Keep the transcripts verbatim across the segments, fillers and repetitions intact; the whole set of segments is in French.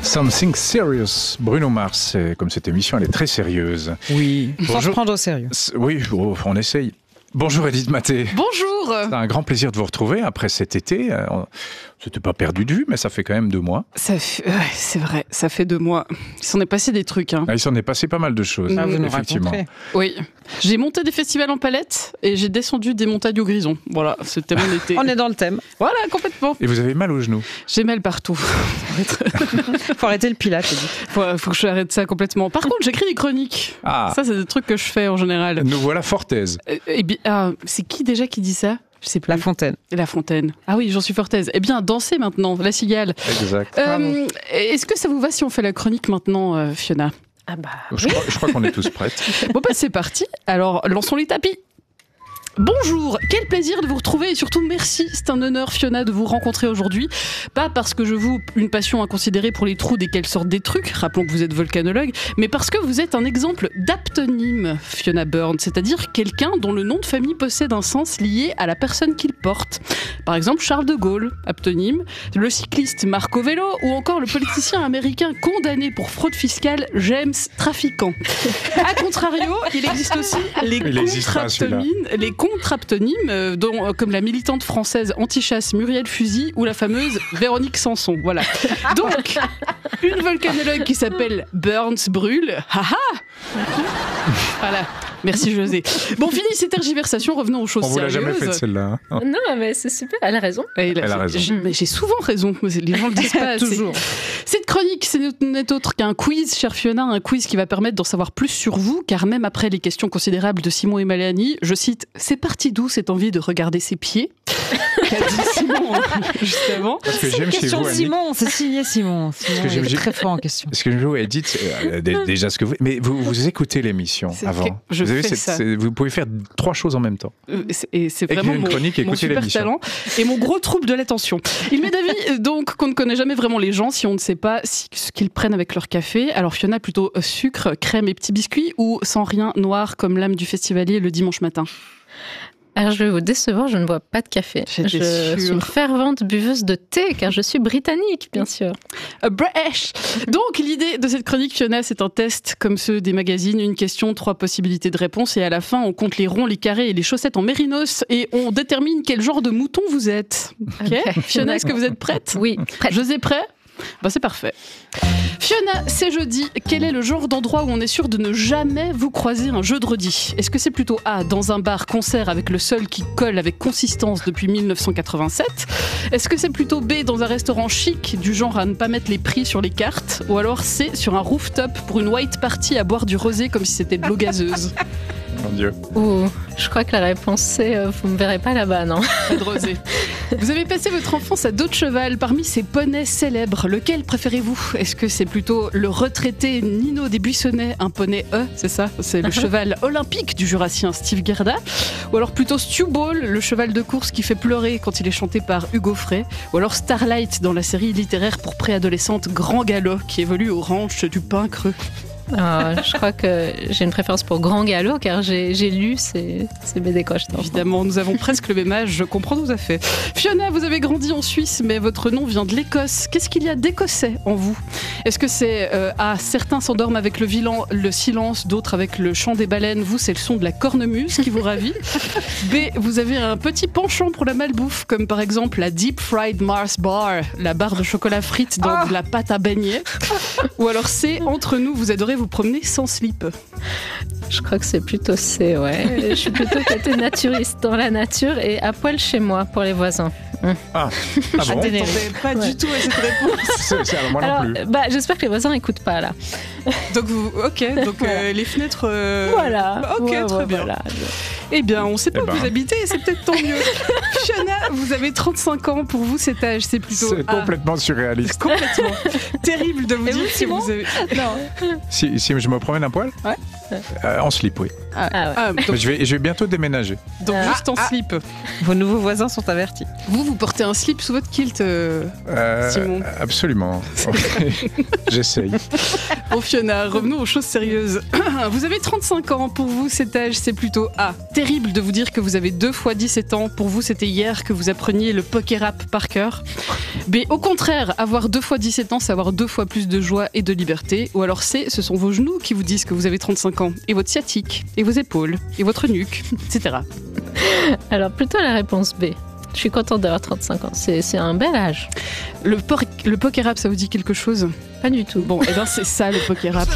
Something Serious, Bruno Mars. Comme cette émission, elle est très sérieuse. Oui, Bonjour. sans se prendre au sérieux. Oui, oh, on essaye. Bonjour Edith Maté. Bonjour. C'est un grand plaisir de vous retrouver après cet été. C'était pas perdu de vue, mais ça fait quand même deux mois. Ça fait, ouais, c'est vrai, ça fait deux mois. Il s'en est passé des trucs. Hein. Ah, il s'en est passé pas mal de choses, Ah, vous nous effectivement. raconterez. Oui. J'ai monté des festivals en palette et j'ai descendu des montagnes au grison. Voilà, c'était mon été. On est dans le thème. Voilà, complètement. Et vous avez mal aux genoux. J'ai mal partout. Faut arrêter le pilate, Edith. faut, faut que je arrête ça complètement. Par contre, j'écris des chroniques. Ah. Ça, c'est des trucs que je fais en général. Nous voilà fortaise. Euh, eh bien, ah, c'est qui déjà qui dit ça? Je sais plus. La Fontaine. La Fontaine. Ah oui, j'en suis fortaise. Eh bien, dansez maintenant, la cigale. Exact. Euh, Est-ce que ça vous va si on fait la chronique maintenant, euh, Fiona? Ah bah. Je crois, je crois qu'on est tous prêts. Bon bah c'est parti, alors lançons les tapis. Bonjour, quel plaisir de vous retrouver et surtout merci, c'est un honneur Fiona de vous rencontrer aujourd'hui. Pas parce que je vous une passion inconsidérée pour les trous desquels sortent des trucs, rappelons que vous êtes volcanologue, mais parce que vous êtes un exemple d'aptonyme, Fiona Byrne, c'est-à-dire quelqu'un dont le nom de famille possède un sens lié à la personne qu'il porte. Par exemple Charles de Gaulle, aptonyme, le cycliste Marco Vélo ou encore le politicien américain condamné pour fraude fiscale James Traficant. A contrario, il existe aussi les Il existe pas, celui-là. contre-aptonymes, les contre-aptonymes, euh, dont, euh, comme la militante française anti-chasse Muriel Fusil ou la fameuse Véronique Sanson. Voilà. Donc, une volcanologue qui s'appelle Burns Brûle. Haha. Voilà. Merci José. Bon, fini ces tergiversations, revenons aux choses On vous l'a sérieuses. jamais fait celle-là. Hein. Non, mais c'est super, elle a raison. Et il Elle a raison. J'ai, mais j'ai souvent raison, les gens le disent pas assez. Toujours. Cette chronique, ce n'est autre qu'un quiz, chère Fiona, un quiz qui va permettre d'en savoir plus sur vous, car même après les questions considérables de Simon et Mélanie, je cite, c'est parti d'où cette envie de regarder ses pieds qu'a dit Simon juste avant. Parce que j'aime chez Question vous, de Annie. Simon, c'est signé Simon. Simon que j'aime- est très fort en question. Parce que je vous Edith, euh, dé- déjà ce que vous, mais vous, vous écoutez l'émission C'est avant. que je vous avez fais cette- ça. c'est- vous pouvez faire trois choses en même temps. Euh, c'est- Et c'est Écrire vraiment une mon, chronique et mon écouter super l'émission. talent et mon gros trouble de l'attention. Il m'est d'avis euh, donc qu'on ne connaît jamais vraiment les gens si on ne sait pas si- ce qu'ils prennent avec leur café. Alors Fiona, plutôt euh, sucre, crème et petits biscuits ou sans rien, noir comme l'âme du festivalier le dimanche matin? Alors je vais vous décevoir, je ne bois pas de café. J'étais Je sûre. suis une fervente buveuse de thé, car je suis britannique, bien sûr. A British. Donc l'idée de cette chronique, Fiona, c'est un test comme ceux des magazines, une question, trois possibilités de réponse et à la fin on compte les ronds, les carrés et les chaussettes en mérinos et on détermine quel genre de mouton vous êtes. Ok, Ok. Fiona, est-ce que vous êtes prête? Oui, prête. José, prêt? Bah c'est parfait. Fiona, c'est jeudi. Quel est le genre d'endroit où on est sûr de ne jamais vous croiser un jeudi? Est-ce que c'est plutôt A, dans un bar-concert avec le sol qui colle avec consistance depuis mille neuf cent quatre-vingt-sept? Est-ce que c'est plutôt B, dans un restaurant chic, du genre à ne pas mettre les prix sur les cartes? Ou alors C, sur un rooftop pour une white party à boire du rosé comme si c'était de l'eau gazeuse? Mon Dieu. Ouh, je crois que la réponse c'est euh, vous me verrez pas là-bas, non? Pas de rosé. Vous avez passé votre enfance à dos de cheval. Parmi ces poneys célèbres, lequel préférez-vous? Est-ce que c'est plutôt le retraité Nino des Buissonnets, un poney E, c'est ça? C'est le cheval olympique du Jurassien Steve Gerda? Ou alors plutôt Stu Ball, le cheval de course qui fait pleurer quand il est chanté par Hugo Frey? Ou alors Starlight dans la série littéraire pour préadolescentes Grand Galop qui évolue au ranch du Pain Creux? Euh, je crois que j'ai une préférence pour Grand Galop, car j'ai, j'ai lu ces, ces B D cochetons. Évidemment, nous avons presque le même âge, je comprends tout à fait. Fiona, vous avez grandi en Suisse, mais votre nom vient de l'Écosse. Qu'est-ce qu'il y a d'écossais en vous? Est-ce que c'est euh, A, certains s'endorment avec le, vilan, le silence, d'autres avec le chant des baleines, vous c'est le son de la cornemuse qui vous ravit? B, vous avez un petit penchant pour la malbouffe, comme par exemple la Deep Fried Mars Bar, la barre de chocolat frites dans de la pâte à beignet? Ou alors C, entre nous, vous adorez vous promener sans slip? Je crois que c'est plutôt C, ouais. Je suis plutôt côté naturiste, dans la nature et à poil chez moi pour les voisins. Ah, ah bon? Attendez, pas Ouais. du tout à cette réponse. C'est- c'est- alors, moi non Alors, plus. bah, j'espère que les voisins n'écoutent pas là. Donc, vous, ok, donc euh, les fenêtres. euh, Voilà. Ok, Ouais, très ouais, bien. voilà. Eh bien, on ne sait pas Eh où ben. vous habitez et c'est peut-être tant mieux. Fiona, vous avez trente-cinq ans. Pour vous, cet âge, c'est plutôt. C'est A. complètement surréaliste. Complètement. Terrible de vous Et dire vous, si Simon vous avez. Non. Si, si je me promène un poil? Ouais. Euh, en slip, oui. Ah ouais. Ah, donc, Mais je vais, je vais bientôt déménager. donc Ah, juste en slip. Vos nouveaux voisins sont avertis. Vous, vous portez un slip sous votre kilt, euh, Euh, Simon. Absolument. J'essaye. Bon, Fiona, revenons aux choses sérieuses. Vous avez trente-cinq ans. Pour vous, cet âge, c'est plutôt A. terrible de vous dire que vous avez deux fois dix-sept ans. Pour vous, c'était hier que vous appreniez le poké-rap par cœur. B, au contraire, avoir deux fois dix-sept ans, c'est avoir deux fois plus de joie et de liberté. Ou alors C, ce sont vos genoux qui vous disent que vous avez trente-cinq ans. Et votre sciatique, et vos épaules, et votre nuque, et cetera. Alors plutôt la réponse B. Je suis contente d'avoir trente-cinq ans. C'est, c'est un bel âge. Le, por- le poké-rap, ça vous dit quelque chose? Pas du tout. Bon, et ben c'est ça le poké-rap.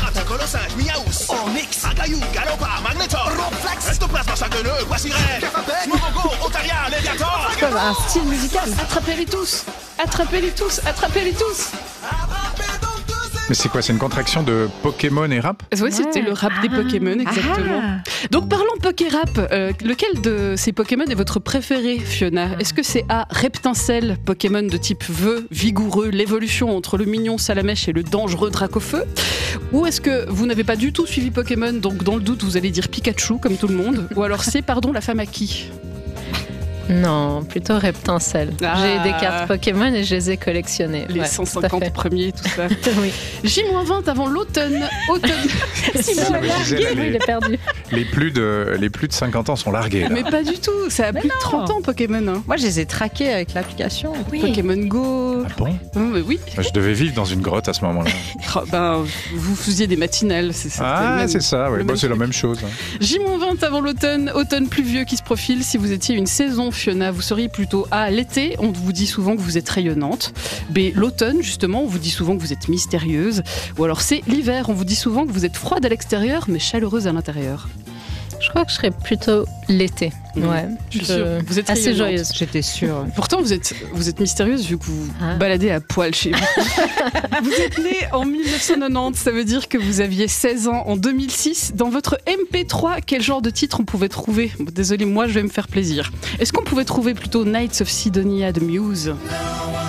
C'est comme un style musical. Attrapez-les tous! Attrapez-les tous! Attrapez-les tous! Mais c'est quoi? C'est une contraction de Pokémon et rap? Oui, c'était Ouais. le rap des Pokémon, exactement. Ah. Donc parlons Poké-rap, euh, lequel de ces Pokémon est votre préféré, Fiona? Est-ce que c'est A, Reptincelle, Pokémon de type vœu, vigoureux, l'évolution entre le mignon Salamèche et le dangereux Dracofeu? Ou est-ce que vous n'avez pas du tout suivi Pokémon, donc dans le doute vous allez dire Pikachu comme tout le monde? Ou alors c'est, pardon, la femme à qui? Non, plutôt Reptincelle. Ah. J'ai des cartes Pokémon et je les ai collectionnées. Les Ouais, cent tout à cinquante fait. premiers, tout ça. Oui, J vingt avant l'automne. Automne. C'est ce que je disais, là, il les, est perdu. les plus de, les plus de cinquante ans sont largués. Là. Mais pas du tout, ça a plus de trente ans Pokémon. Hein. Moi, je les ai traqués avec l'application. Pokémon Go. Ah bon? Oh, mais oui. Je devais vivre dans une grotte à ce moment-là. Oh, ben, vous faisiez des matinales, c'est ça. Ah, le même- c'est ça, ouais. le Bon, même c'est la truc. même chose. hein. J vingt avant l'automne, automne pluvieux qui se profile. Si vous étiez une saison, Fiona, vous seriez plutôt A, l'été, on vous dit souvent que vous êtes rayonnante. B, l'automne, justement, on vous dit souvent que vous êtes mystérieuse. Ou alors C, l'hiver, on vous dit souvent que vous êtes froide à l'extérieur mais chaleureuse à l'intérieur. Je crois que je serais plutôt l'été. Mhm. Ouais. Je suis sûre, vous êtes assez rayonnante. joyeuse. J'étais sûre. Pourtant, vous êtes, vous êtes mystérieuse vu que vous vous Ah. baladez à poil chez vous. Vous êtes née en dix-neuf cent quatre-vingt-dix, ça veut dire que vous aviez seize ans en deux mille six. Dans votre M P trois, quel genre de titre on pouvait trouver? Bon, désolé, moi je vais me faire plaisir. Est-ce qu'on pouvait trouver plutôt Knights of Sidonia de Muse?